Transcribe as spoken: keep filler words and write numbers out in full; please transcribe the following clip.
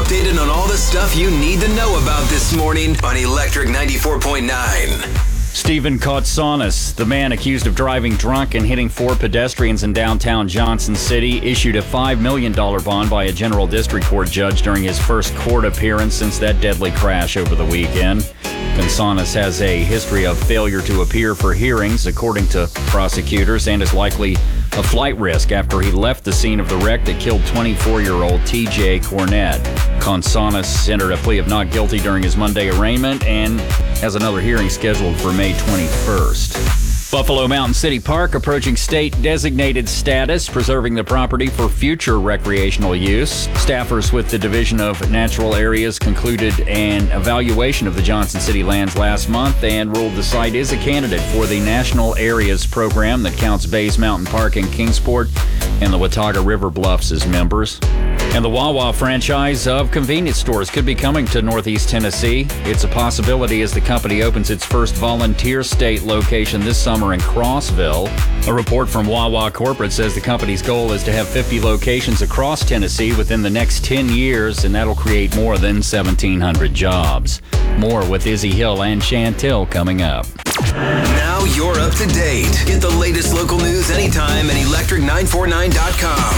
updated on all the stuff you need to know about this morning on Electric ninety-four point nine. Stephen Kotsonis, the man accused of driving drunk and hitting four pedestrians in downtown Johnson City, issued a five million dollars bond by a general district court judge during his first court appearance since that deadly crash over the weekend. Kotsonis has a history of failure to appear for hearings, according to prosecutors, and is likely a flight risk after he left the scene of the wreck that killed twenty-four-year-old T J Cornett. Kotsonis entered a plea of not guilty during his Monday arraignment and has another hearing scheduled for May twenty-first. Buffalo Mountain City Park approaching state-designated status, preserving the property for future recreational use. Staffers with the Division of Natural Areas concluded an evaluation of the Johnson City lands last month and ruled the site is a candidate for the National Areas program that counts Bays Mountain Park in Kingsport and the Watauga River Bluffs as members. And the Wawa franchise of convenience stores could be coming to Northeast Tennessee. It's a possibility as the company opens its first volunteer state location this summer in Crossville. A report from Wawa Corporate says the company's goal is to have fifty locations across Tennessee within the next ten years, and that'll create more than seventeen hundred jobs. More with Izzy Hill and Chantel coming up. Now you're up to date. Get the latest local news anytime at electric nine forty-nine dot com.